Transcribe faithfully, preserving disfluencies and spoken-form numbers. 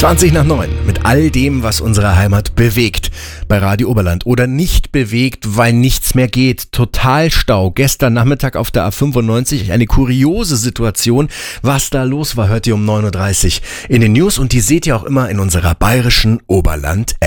zwanzig nach neun mit all dem, was unsere Heimat bewegt. Bei Radio Oberland oder nicht bewegt, weil nichts mehr geht. Total Stau. Gestern Nachmittag auf der A fünfundneunzig eine kuriose Situation. Was da los war, hört ihr um neun Uhr dreißig in den News und die seht ihr auch immer in unserer bayerischen Oberland-App.